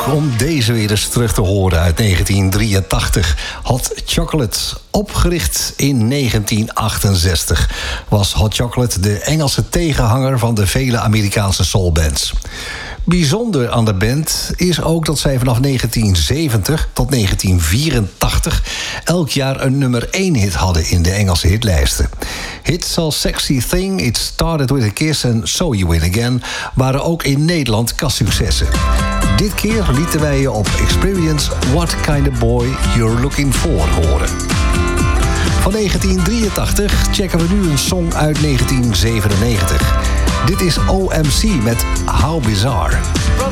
leuk om deze weer eens terug te horen uit 1983. Hot Chocolate, opgericht in 1968... was Hot Chocolate de Engelse tegenhanger van de vele Amerikaanse soulbands. Bijzonder aan de band is ook dat zij vanaf 1970 tot 1984... elk jaar een nummer 1 hit hadden in de Engelse hitlijsten. Hits als Sexy Thing, It Started With A Kiss en So You Win Again... waren ook in Nederland kassuccessen. Dit keer lieten wij je op Experience What Kind of Boy You're Looking For horen. Van 1983 checken we nu een song uit 1997. Dit is OMC met How Bizarre.